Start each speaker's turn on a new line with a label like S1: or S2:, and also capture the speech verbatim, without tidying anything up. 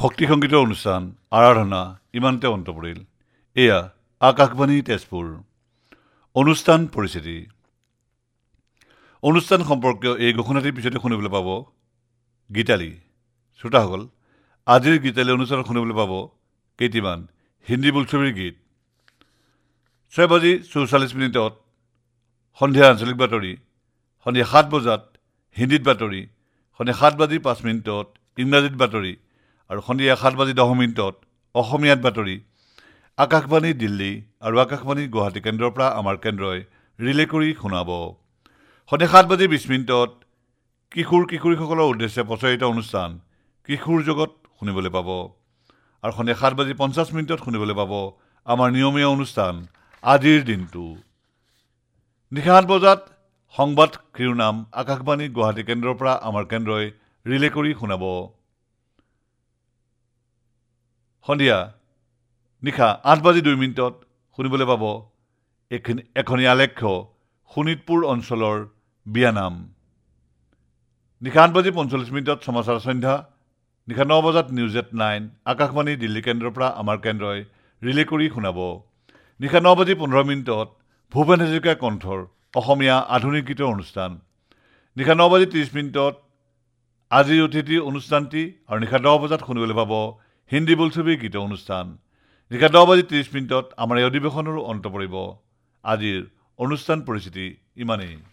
S1: ভক্তি সংগীতৰ অনুষ্ঠান আৰাধনা ইমানতে অন্ত পৰিল। এয়া আকাশবাণী তেজপুৰ। অনুষ্ঠান পৰিস্থিতি অনুষ্ঠান সম্পৰ্কীয় এই ঘোষণাটিৰ পিছতে শুনিবলৈ পাব গীতালী। শ্ৰোতাসকল, আজিৰ গীতালী অনুষ্ঠানত শুনিবলৈ পাব কেইটিমান হিন্দী বোলছবিৰ গীত। ছয় বাজি চৌচল্লিছ মিনিটত সন্ধিয়া আঞ্চলিক বাতৰি, সন্ধিয়া সাত বজাত হিন্দীত বাতৰি, সন্ধিয়া সাত বাজি পাঁচ মিনিটত ইংৰাজীত বাতৰি আৰু সন্ধিয়া সাত বাজি দহ মিনিটত অসমীয়াত বাতৰি আকাশবাণী দিল্লী আৰু আকাশবাণী গুৱাহাটী কেন্দ্ৰৰ পৰা আমাৰ কেন্দ্ৰই ৰিলে কৰি শুনাব। সন্ধিয়া সাত বাজি বিছ মিনিটত কিশোৰ কিশোৰীসকলৰ উদ্দেশ্যে প্ৰচাৰিত অনুষ্ঠান কিশোৰ জগত শুনিবলৈ পাব আৰু সন্ধিয়া সাত বাজি পঞ্চাছ মিনিটত শুনিবলৈ পাব আমাৰ নিয়মীয়া অনুষ্ঠান আজিৰ দিনটো। নিশা আঠ বজাত সংবাদ শিৰোনাম আকাশবাণী গুৱাহাটী কেন্দ্ৰৰ পৰা আমাৰ কেন্দ্ৰই ৰিলে কৰি শুনাব। সন্ধিয়া নিশা আঠ বাজি দুই মিনিটত শুনিবলৈ পাব এখনি আলেখ্য শোণিতপুৰ অঞ্চলৰ বিয়ানাম। নিশা আঠ বাজি পঞ্চল্লিছ মিনিটত সমাচাৰ সন্ধ্যা। নিশা ন বজাত news at nine Akashvani Delhi কেন্দ্ৰৰ পৰা আমাৰ কেন্দ্ৰই ৰিলে কৰি শুনাব। নিশা ন বাজি পোন্ধৰ মিনিটত ভূপেন হাজৰিকা কণ্ঠৰ অসমীয়া আধুনিক গীতৰ অনুষ্ঠান। নিশা ন বাজি ত্ৰিছ মিনিটত আজিৰ অতিথি অনুষ্ঠানটি আৰু নিশা দহ বজাত শুনিবলৈ পাব হিন্দী বোলছবিৰ গীতৰ অনুষ্ঠান। নিশা দহ বাজি ত্ৰিছ মিনিটত আমাৰ এই অধিৱেশনৰো অন্ত পৰিব। আজিৰ অনুষ্ঠান পৰিস্থিতি ইমানেই।